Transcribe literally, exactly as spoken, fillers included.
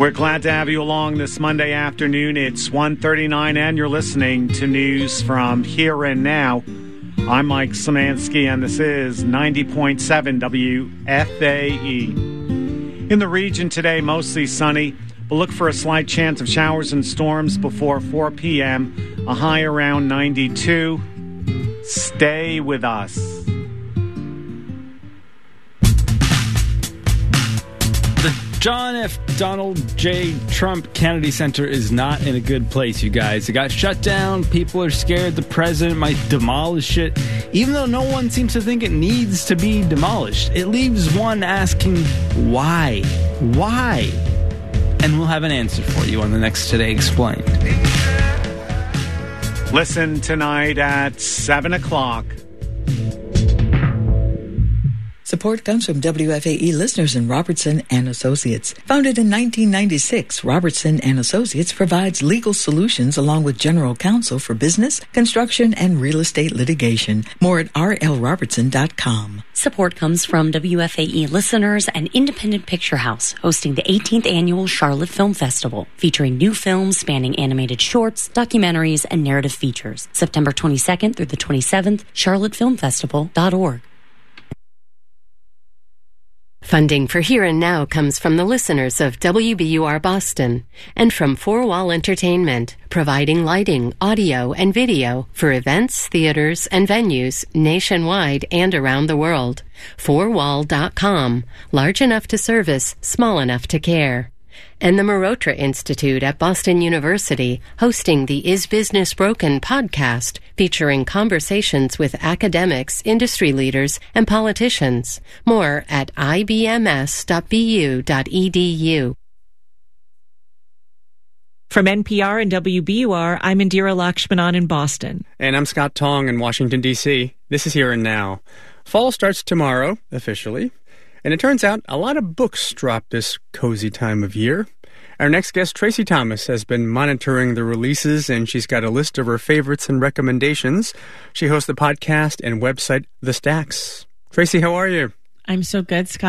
We're glad to have you along this Monday afternoon. It's one thirty-nine and you're listening to news from Here and Now. I'm Mike Szymanski and this is ninety point seven W F A E. In the region today, mostly sunny, but look for a slight chance of showers and storms before four p.m., a high around ninety-two. Stay with us. The John F. Donald J. Trump Kennedy Center is not in a good place, you guys. It got shut down. People are scared the president might demolish it, even though no one seems to think it needs to be demolished. It leaves one asking, why? Why? And we'll have an answer for you on the next Today Explained. Listen tonight at seven o'clock. Support comes from W F A E listeners in Robertson and Associates. Founded in nineteen ninety-six, Robertson and Associates provides legal solutions along with general counsel for business, construction, and real estate litigation. More at r l robertson dot com. Support comes from W F A E listeners and Independent Picture House, hosting the eighteenth Annual Charlotte Film Festival, featuring new films spanning animated shorts, documentaries, and narrative features. September twenty-second through the twenty-seventh, charlotte film festival dot org. Funding for Here and Now comes from the listeners of W B U R Boston and from Four Wall Entertainment, providing lighting, audio, and video for events, theaters, and venues nationwide and around the world. four wall dot com, large enough to service, small enough to care. And the Marotra Institute at Boston University, hosting the Is Business Broken podcast, featuring conversations with academics, industry leaders, and politicians. More at i b m s dot b u dot e d u. From N P R and W B U R, I'm Indira Lakshmanan in Boston. And I'm Scott Tong in Washington, D C This is Here and Now. Fall starts tomorrow, officially. And it turns out a lot of books drop this cozy time of year. Our next guest, Tracy Thomas, has been monitoring the releases, and she's got a list of her favorites and recommendations. She hosts the podcast and website The Stacks. Tracy, how are you? I'm so good, Scott.